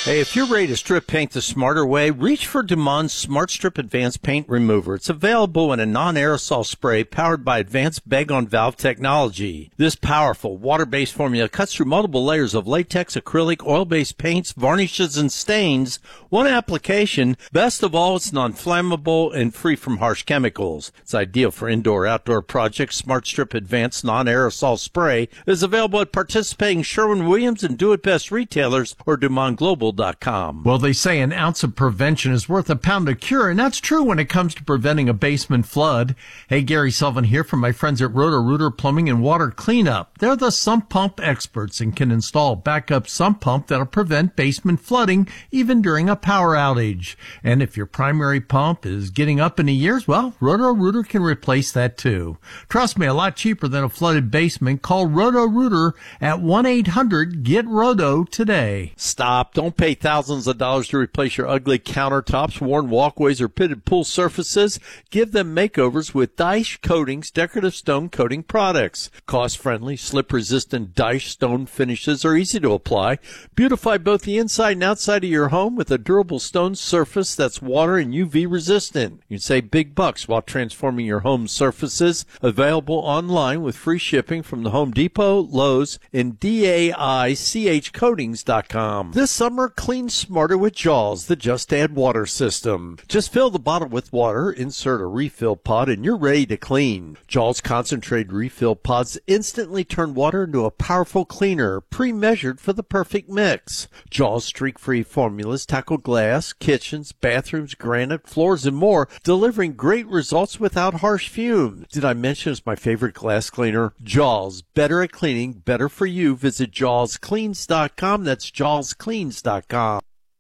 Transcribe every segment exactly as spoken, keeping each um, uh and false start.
Hey, if you're ready to strip paint the smarter way, reach for Dumont Smart Strip Advanced Paint Remover. It's available in a non-aerosol spray powered by advanced bag-on-valve technology. This powerful water-based formula cuts through multiple layers of latex, acrylic, oil-based paints, varnishes, and stains. One application. Best of all, it's non-flammable and free from harsh chemicals. It's ideal for indoor-outdoor projects. Smart Strip Advanced Non-Aerosol Spray is available at participating Sherwin-Williams and Do-It-Best retailers or Dumont Global. Well, they say an ounce of prevention is worth a pound of cure, and that's true when it comes to preventing a basement flood. Hey, Gary Sullivan here from my friends at Roto-Rooter Plumbing and Water Cleanup. They're the sump pump experts and can install a backup sump pump that'll prevent basement flooding even during a power outage. And if your primary pump is getting up in the years, well, Roto-Rooter can replace that too. Trust me, a lot cheaper than a flooded basement. Call Roto-Rooter at one eight hundred get roto today. Stop. Don't pay thousands of dollars to replace your ugly countertops, worn walkways, or pitted pool surfaces. Give them makeovers with Daesh Coatings decorative stone coating products. Cost-friendly, slip-resistant Daesh stone finishes are easy to apply. Beautify both the inside and outside of your home with a durable stone surface that's water and U V resistant. You can save big bucks while transforming your home surfaces. Available online with free shipping from the Home Depot, Lowe's, and D A I C H coatings dot com. This summer, clean smarter with Jaws, the Just Add Water system. Just fill the bottle with water, insert a refill pod, and you're ready to clean. Jaws concentrated refill pods instantly turn water into a powerful cleaner, pre-measured for the perfect mix. Jaws streak-free formulas tackle glass, kitchens, bathrooms, granite, floors, and more, delivering great results without harsh fumes. Did I mention it's my favorite glass cleaner? Jaws, better at cleaning, better for you. Visit jaws cleans dot com. That's jaws cleans dot com.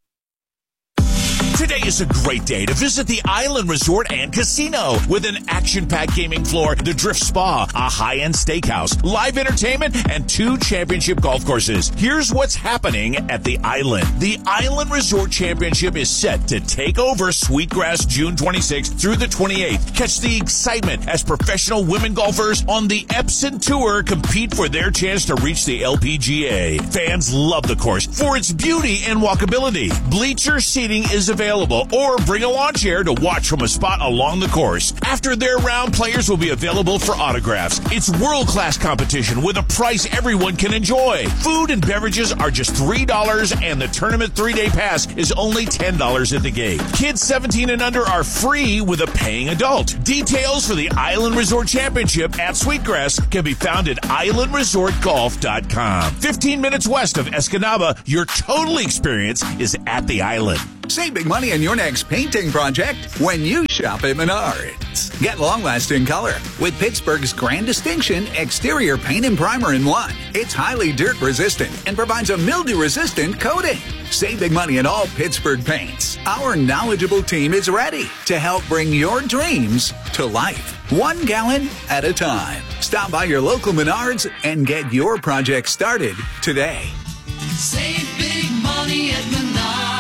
Today is a great day to visit the Island Resort and Casino with an action-packed gaming floor, the Drift Spa, a high-end steakhouse, live entertainment, and two championship golf courses. Here's what's happening at the Island. The Island Resort Championship is set to take over Sweetgrass June twenty-sixth through the twenty-eighth. Catch the excitement as professional women golfers on the Epson Tour compete for their chance to reach the L P G A. Fans love the course for its beauty and walkability. Bleacher seating is available. Available, or bring a lawn chair to watch from a spot along the course. After their round, players will be available for autographs. It's world-class competition with a price everyone can enjoy. Food and beverages are just three dollars, and the tournament three-day pass is only ten dollars at the gate. Kids seventeen and under are free with a paying adult. Details for the Island Resort Championship at Sweetgrass can be found at island resort golf dot com. fifteen minutes west of Escanaba, your total experience is at the Island. Save big money on your next painting project when you shop at Menards. Get long-lasting color with Pittsburgh's Grand Distinction Exterior Paint and Primer in one. It's highly dirt-resistant and provides a mildew-resistant coating. Save big money on all Pittsburgh paints. Our knowledgeable team is ready to help bring your dreams to life, one gallon at a time. Stop by your local Menards and get your project started today. Save big money at Menards.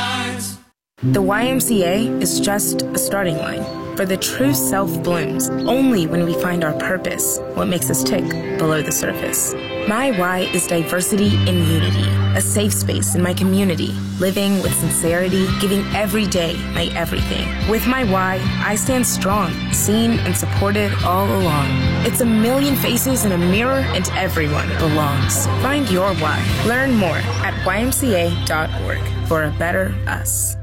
The Y M C A is just a starting line, for the true self blooms only when we find our purpose, what makes us tick below the surface. My Y is diversity in unity, a safe space in my community, living with sincerity, giving every day my everything. With my Y, I stand strong, seen and supported all along. It's a million faces in a mirror and everyone belongs. Find your Y. Learn more at Y M C A dot org for a better us.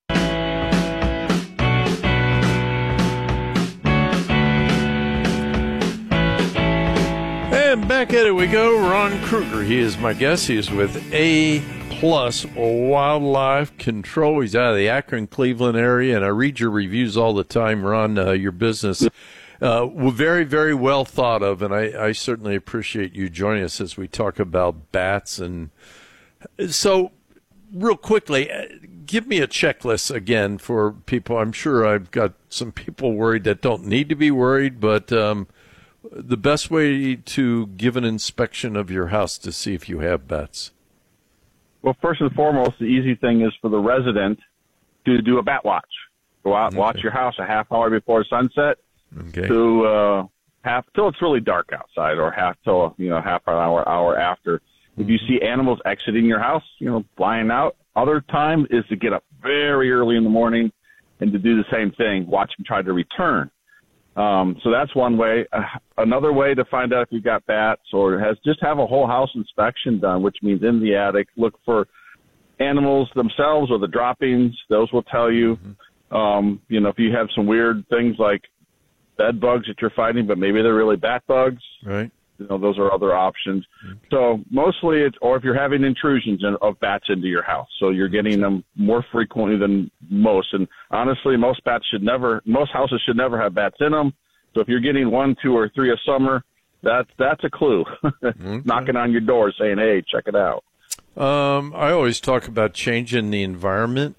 And back at it we go. Ron Kruger, he is my guest. He is with A Plus Wildlife Control. He's out of the Akron, Cleveland area, and I read your reviews all the time, Ron. Uh, your business, uh, very, very well thought of, and I, I certainly appreciate you joining us as we talk about bats. And so, real quickly, give me a checklist again for people. I'm sure I've got some people worried that don't need to be worried, but um, the best way to give an inspection of your house to see if you have bats. Well, first and foremost, the easy thing is for the resident to do a bat watch. Go out and okay. watch your house a half hour before sunset okay. to uh, half till it's really dark outside, or half till you know half an hour hour after. If you see animals exiting your house, you know, flying out, other time is to get up very early in the morning and to do the same thing, watch them try to return. Um, so that's one way. Uh, another way to find out if you've got bats or has just have a whole house inspection done, which means in the attic, look for animals themselves or the droppings. Those will tell you. Mm-hmm. Um, you know, if you have some weird things like bed bugs that you're fighting, but maybe they're really bat bugs. Right. You know, those are other options. Mm-hmm. So mostly it's, or if you're having intrusions in, of bats into your house. So you're getting them more frequently than most. And honestly, most bats should never, most houses should never have bats in them. So if you're getting one, two, or three a summer, that's, that's a clue. Okay. Knocking on your door saying, hey, check it out. Um, I always talk about changing the environment.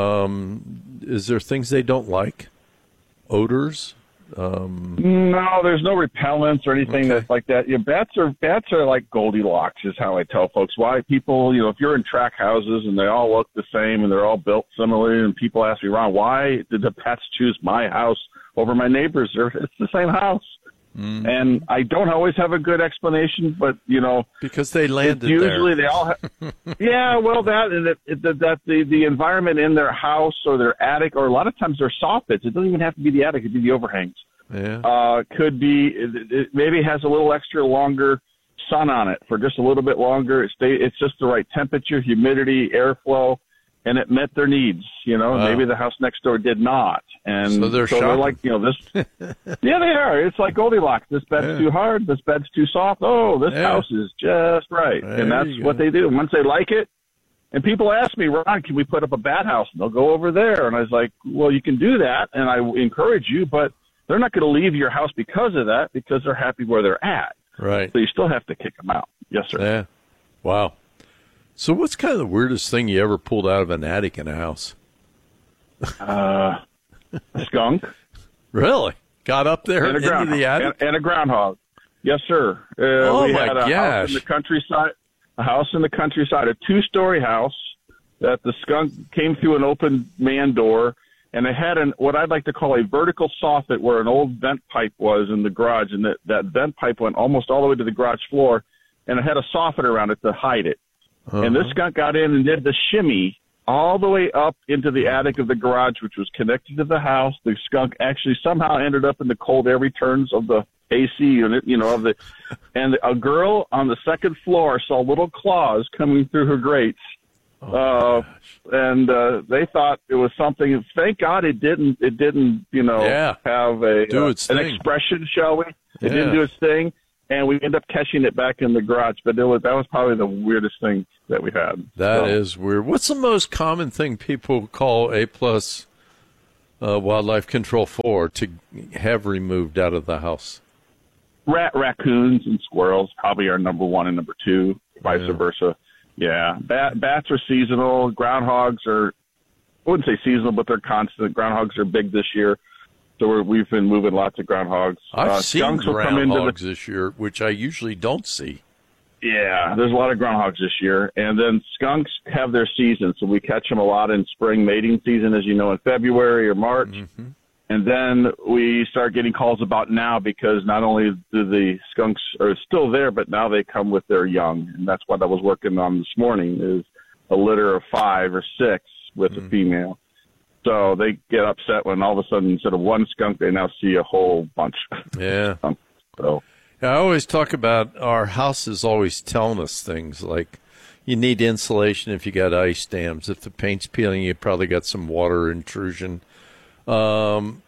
Um, is there things they don't like? Odors? Um, no, there's no repellents or anything okay. that's like that. You know, bats are bats are like Goldilocks, is how I tell folks. Why people, you know, if you're in tract houses and they all look the same and they're all built similarly, and people ask me, Ron, why did the bats choose my house over my neighbor's? It's the same house. Mm. And I don't always have a good explanation, but you know, because they landed usually there. they all have, yeah, well, that and it, it, that the the environment in their house or their attic, or a lot of times their soffits. It doesn't even have to be the attic; it could be the overhangs. Yeah, uh, could be it, it maybe has a little extra longer sun on it for just a little bit longer. It stay, it's just the right temperature, humidity, airflow, and it met their needs. You know, wow. Maybe the house next door did not. And so they're, so they're like, you know, this, yeah, they are. It's like Goldilocks. This bed's yeah. too hard. This bed's too soft. Oh, this yeah. house is just right. There and that's what they do. And once they like it, and people ask me, Ron, can we put up a bat house? And they'll go over there. And I was like, well, you can do that. And I encourage you, but they're not going to leave your house because of that, because they're happy where they're at. Right. So you still have to kick them out. Yes, sir. Yeah. Wow. So what's kind of the weirdest thing you ever pulled out of an attic in a house? Uh, a skunk. Really? Got up there and a into the attic? And, and a groundhog. Yes, sir. Uh, oh, we my had a gosh. house in the countryside, a house in the countryside, a two-story house that the skunk came through an open man door, and it had an what I'd like to call a vertical soffit where an old vent pipe was in the garage, and that, that vent pipe went almost all the way to the garage floor, and it had a soffit around it to hide it. Uh-huh. And this skunk got in and did the shimmy all the way up into the attic of the garage, which was connected to the house. The skunk actually somehow ended up in the cold air returns of the A C unit, you know, of the, and a girl on the second floor saw little claws coming through her grates. Oh, uh, and, uh, they thought it was something. Thank God it didn't, it didn't, you know, yeah. have a, do uh, its an thing. expression, shall we? It yeah. didn't do its thing. And we ended up catching it back in the garage, but it was, that was probably the weirdest thing that we had. That so. is weird. What's the most common thing people call A plus uh, wildlife control for to have removed out of the house? Rat, raccoons and squirrels probably are number one and number two, vice yeah. versa. Yeah, Bat, bats are seasonal. Groundhogs are, I wouldn't say seasonal, but they're constant. Groundhogs are big this year. So we're, we've been moving lots of groundhogs. I've uh, seen skunks will come into groundhogs the, this year, which I usually don't see. Yeah, there's a lot of groundhogs this year. And then skunks have their season. So we catch them a lot in spring mating season, as you know, in February or March. Mm-hmm. And then we start getting calls about now because not only do the skunks are still there, but now they come with their young. And that's what I was working on this morning is a litter of five or six with mm-hmm. a female. So they get upset when all of a sudden, instead of one skunk, they now see a whole bunch. Yeah. um, so yeah, I always talk about our house is always telling us things like you need insulation if you got ice dams. If the paint's peeling, you probably got some water intrusion. Um,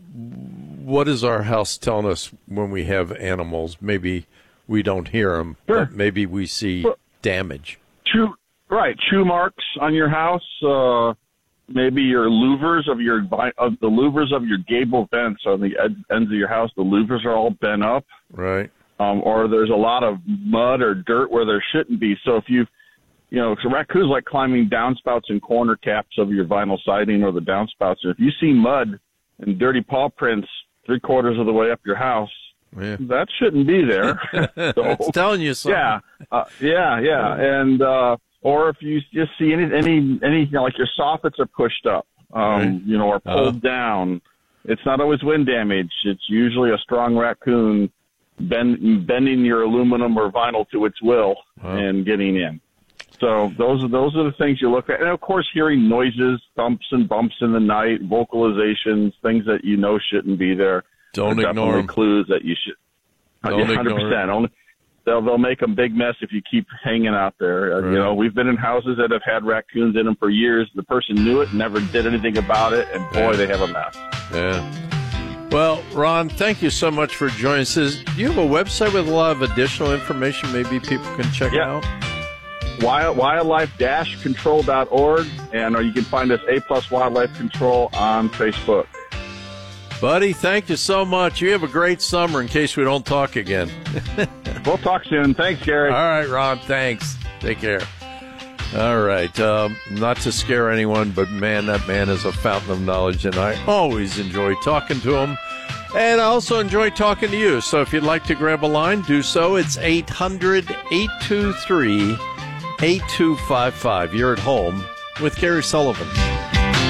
what is our house telling us when we have animals? Maybe we don't hear them, sure. but maybe we see well, damage. Chew, right, chew marks on your house. Uh, Maybe your louvers of your of the louvers of your gable vents on the ed, ends of your house. The louvers are all bent up, right? Um, or there's a lot of mud or dirt where there shouldn't be. So if you, you know, so raccoons like climbing downspouts and corner caps of your vinyl siding or the downspouts. And if you see mud and dirty paw prints three quarters of the way up your house, yeah. that shouldn't be there. So, it's telling you something. Yeah, uh, yeah, yeah, and. uh Or if you just see any, any, any, you know, like your soffits are pushed up, um, right. you know, or pulled uh, down. It's not always wind damage. It's usually a strong raccoon bend, bending your aluminum or vinyl to its will wow. and getting in. So those are those are the things you look at, and of course, hearing noises, thumps and bumps in the night, vocalizations, things that you know shouldn't be there. Don't are ignore them. Clues that you should. Don't one hundred percent. Only they'll they'll make a big mess if you keep hanging out there. Uh, Right. You know, we've been in houses that have had raccoons in them for years. The person knew it, never did anything about it, and boy, Yeah. they have a mess. Yeah. Well, Ron, thank you so much for joining us. Do you have a website with a lot of additional information maybe people can check Yeah. out? Wild, wildlife dash control dot org, and or you can find us A Plus Wildlife Control on Facebook. Buddy, thank you so much. You have a great summer in case we don't talk again. We'll talk soon. Thanks, Gary. All right, Ron, thanks. Take care. All right. Um, not to scare anyone, but man, that man is a fountain of knowledge, and I always enjoy talking to him. And I also enjoy talking to you. So if you'd like to grab a line, do so. It's eight hundred, eight two three, eight two five five. You're at home with Gary Sullivan.